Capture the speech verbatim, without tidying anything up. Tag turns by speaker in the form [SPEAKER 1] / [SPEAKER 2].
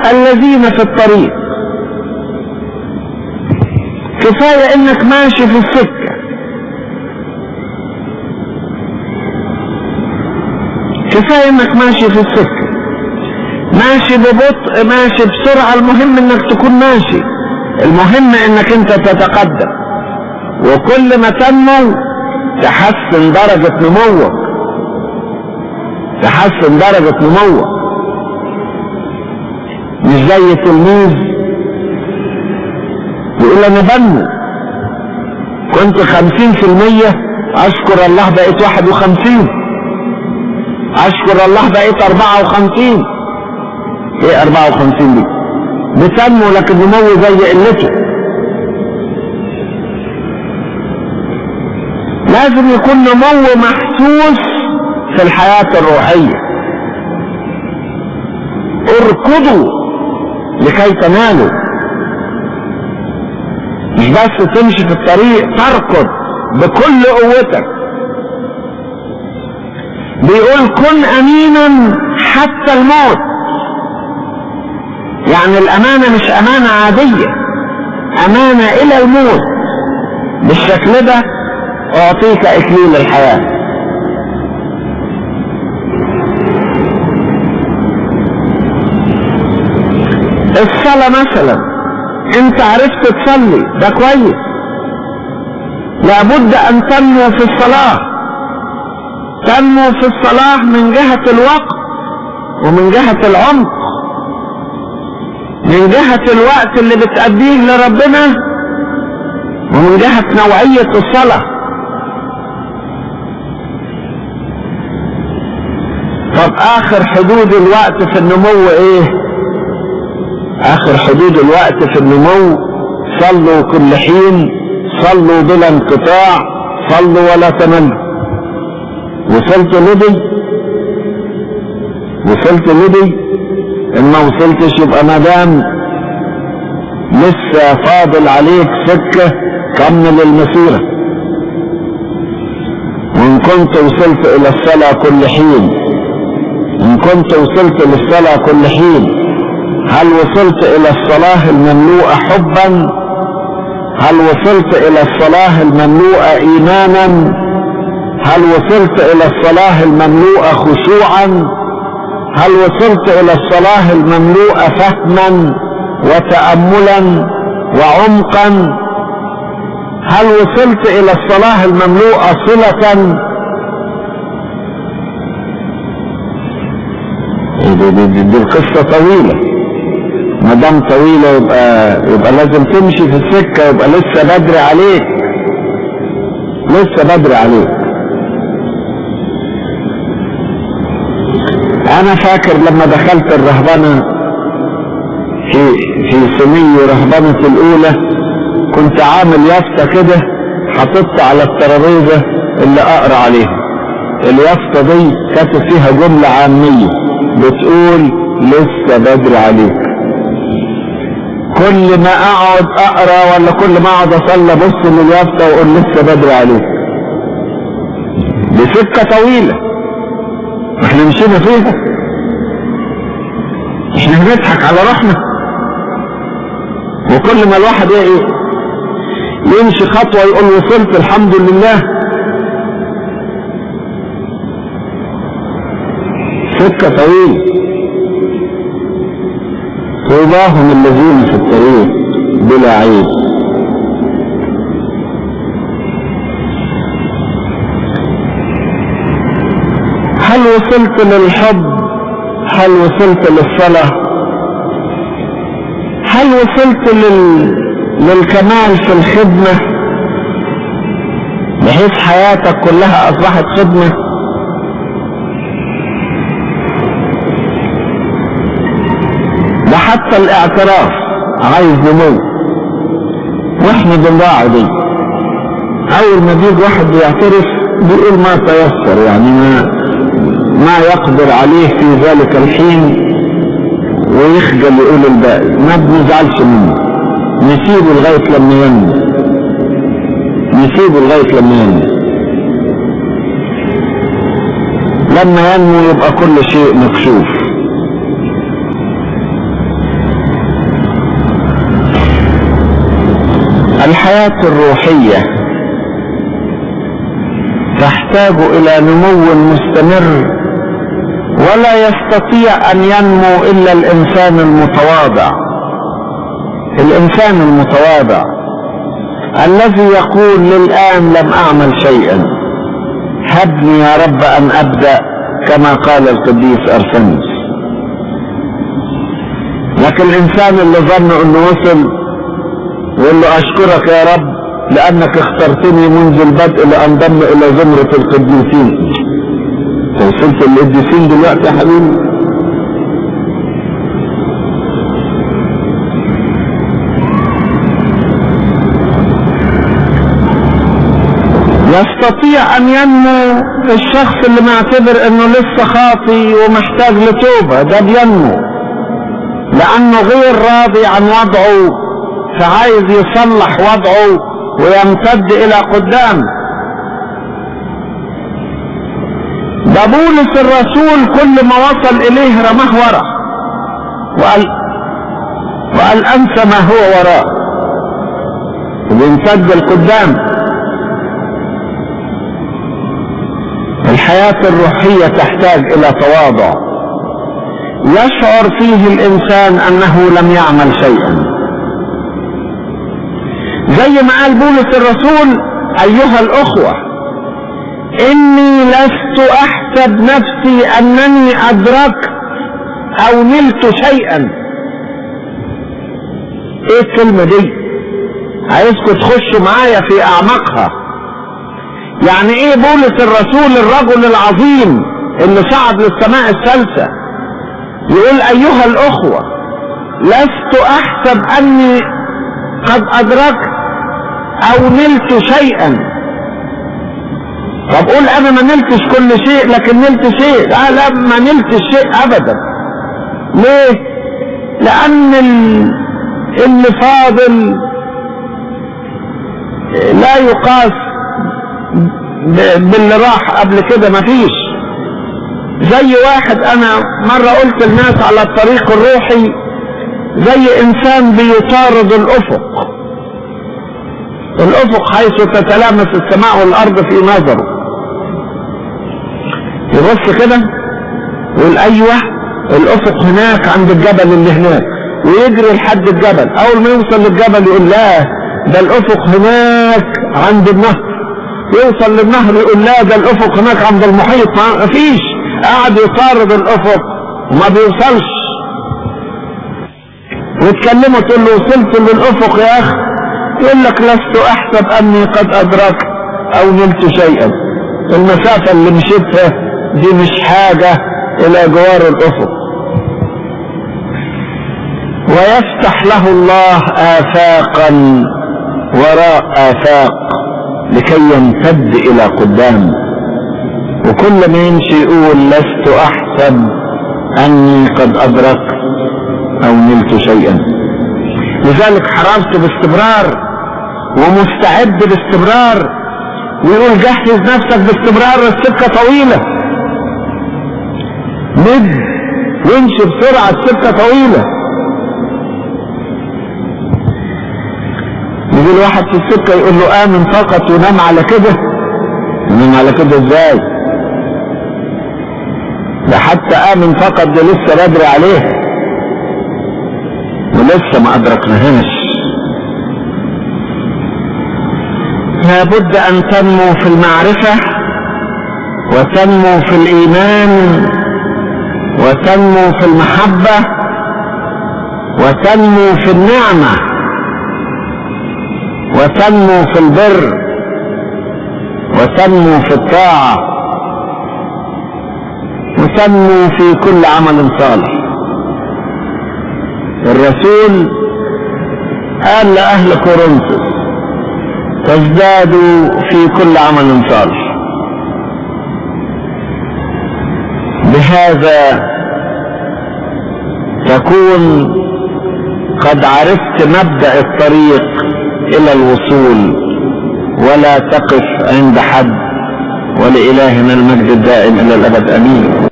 [SPEAKER 1] الذين في الطريق. كفاية انك ماشي في السكة، كفاية انك ماشي في السكة، ماشي ببطء، ماشي بسرعة، المهم انك تكون ماشي، المهم انك انت تتقدم، وكل ما تنمو تحسن درجة نموك، تحسن درجة نموك. مش زي تلميذ يقول انا بنمو، كنت خمسين في المية، اشكر الله بقيت واحد وخمسين، اشكر الله بقيت اربعة وخمسين. ايه اربعة وخمسين دي؟ بتنمو، لكن نمو زي قلته. لازم يكون نمو محسوس في الحياة الروحية. اركضوا لكي تنالوا، مش بس تمشي في الطريق، تركض بكل قوتك. بيقول كن امينا حتى الموت، يعني الامانة مش امانة عادية، امانة الى الموت. بالشكل ده اعطيك اكليل الحياة. الصلاة مثلا، انت عرفت تصلي ده كويس، لابد ان تنمو في الصلاة. تنمو في الصلاة من جهة الوقت ومن جهة العمق، من جهة الوقت اللي بتأديه لربنا ومن جهة نوعية الصلاة. طب اخر حدود الوقت في النمو ايه؟ اخر حدود الوقت في النمو صلوا كل حين، صلوا بلا انقطاع، صلوا ولا تملوا. وصلت لدي؟ وصلت لدي؟ ان ما وصلتش يبقى مدام لسه فاضل عليك سكة، كمل المسيرة. وان كنت وصلت الى الصلاة كل حين، ان كنت وصلت للصلاة كل حين، هل وصلت الى الصلاة المملوءة حبا؟ هل وصلت الى الصلاة المملوءة ايمانا؟ هل وصلت الى الصلاة المملوءة خشوعا؟ هل وصلت الى الصلاة المملوءة فهما وتأملا وعمقا؟ هل وصلت الى الصلاة المملوءة صلة؟ دي, دي, دي, دي القصة طويلة، ما دام طويلة يبقى يبقى لازم تمشي في السكة، يبقى لسه بدري عليك، لسه بدري عليك. انا فاكر لما دخلت الرهبنة في في سمي رهبنة الاولى، كنت عامل يافطة كده حطيتها على الترابيزة اللي اقرا عليها. اليافطة دي كاتب فيها جملة عامية بتقول لسه بدري عليك. كل ما اقعد اقرا ولا كل ما اقعد اصلي ابص لليافطة واقول لسه بدري عليك. دي سكة طويلة احنا مشينا فيها، احنا بنضحك على روحنا. وكل ما الواحد ايه يمشي خطوة يقول وصلت الحمد لله. سكة طويلة. طوباهم الذين في الطريق بلا عيب. هل وصلت للحب؟ هل وصلت للصلاة؟ هل وصلت لل... للكمال في الخدمة بحيث حياتك كلها أصبحت خدمة؟ ده حتى الاعتراف عايز نمو، واحنا بنراعي دي. اول ما بيجي واحد بيعترف بيقول ما تيسر، يعني ما ما يقدر عليه في ذلك الحين، ويخجل يقول الباقي. ما بنزعلش منه، نسيبه لغاية لما ينمو، نسيبه لغاية لما ينمو. لما ينمو يبقى كل شيء مكشوف. الحياة الروحية تحتاج إلى نمو مستمر، ولا يستطيع أن ينمو إلا الإنسان المتواضع. الإنسان المتواضع الذي يقول للآن لم أعمل شيئا، هبني يا رب أن أبدأ كما قال القديس أرسنس. لكن الإنسان اللي ظن أنه وصل يقول له أشكرك يا رب لأنك اخترتني منذ البدء لأنضم إلى زمرة القديسين. وصلت القديسين دلوقتي يا حبيبي؟ يستطيع أن ينمو الشخص اللي معتبر أنه لسه خاطي ومحتاج لتوبة، ده بينمو لأنه غير راضي عن وضعه، فعايز يصلح وضعه ويمتد إلى قدام. ده بولس الرسول كل ما وصل إليه رماه ورا وقال وقال أنسى ما هو وراء ويمتد القدام. الحياة الروحية تحتاج إلى تواضع يشعر فيه الإنسان أنه لم يعمل شيئا، زي ما قال بولس الرسول: أيها الأخوة إني لست أحسب نفسي أنني أدركت أو نلت شيئا. إيه الكلمة دي؟ عايزكم تخشوا معايا في أعماقها. يعني إيه بولس الرسول الرجل العظيم اللي صعد للسماء الثالثة يقول أيها الأخوة لست أحسب أني قد أدركت أو نلت شيئا؟ طب قول أنا ما نلتش كل شيء لكن نلت شيء. لا لا، ما نلتش شيء أبدا. ليه؟ لأن اللي فاضل لا يقاس باللي راح قبل كده، مفيش. زي واحد أنا مرة قلت الناس على الطريق الروحي زي إنسان بيطارد الأفق، الأفق حيث تتلامس السماء والأرض في نظره. يبص كده يقول أيوة الأفق هناك عند الجبل اللي هناك، ويجري لحد الجبل. أول ما يوصل للجبل يقول لا ده الأفق هناك عند النهر. يوصل للنهر يقول لا ده الأفق هناك عند المحيط. ما فيش، قاعد يطارد الأفق وما بيوصلش. وتكلمه تقول له وصلت للأفق يا أخي؟ يقول لك لست أحسب أني قد أدركت أو نلت شيئا. المسافة اللي مشيتها دي مش حاجة إلى جوار الأفق. ويفتح له الله آفاقا وراء آفاق لكي يمتد إلى قدام، وكل ما يمشي يقول لست أحسب أني قد أدركت أو نلت شيئا. لذلك حرصت باستمرار ومستعد باستمرار، ويقول جهز نفسك باستمرار، السكة طويلة، مد وامشي بسرعة، السكة طويلة. يقول واحد في السكة يقول له آمن فقط ونام على كده. ينام على كده ازاي؟ ده حتى آمن فقط ده لسه بدري عليه ولسه ما أدركناهاش. لابد أن تنمو في المعرفة وتنمو في الإيمان وتنمو في المحبة وتنمو في النعمة وتنمو في البر وتنمو في الطاعة وتنمو في كل عمل صالح. الرسول قال لأهل كورنثوس تزدادوا في كل عمل صالح. بهذا تكون قد عرفت مبدأ الطريق إلى الوصول، ولا تقف عند حد. ولإلهنا المجد الدائم إلى الأبد، آمين.